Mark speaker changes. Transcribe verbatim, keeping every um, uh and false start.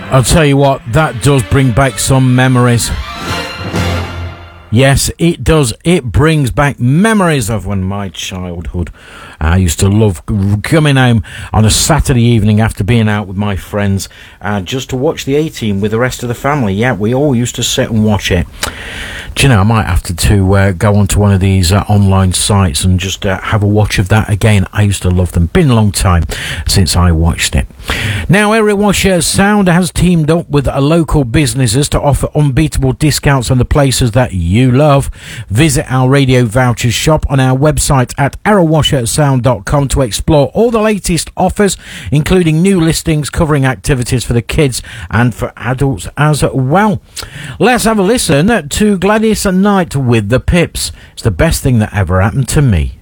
Speaker 1: I'll tell you what, that does bring back some memories. Yes, it does. It brings back memories of when my childhood. I used to love coming home on a Saturday evening after being out with my friends, uh, just to watch the A-Team with the rest of the family. Yeah, we all used to sit and watch it. Do you know, I might have to, to uh, go onto one of these uh, online sites and just uh, have a watch of that again. I used to love them. Been a long time since I watched it. Now, Eric Washer Sound has teamed up with uh, local businesses to offer unbeatable discounts on the places that you love. Visit our radio vouchers shop on our website at eric washer sound dot com to explore all the latest offers, including new listings covering activities for the kids and for adults as well. Let's have a listen to Gladys Knight with the Pips. It's the best thing that ever happened to me.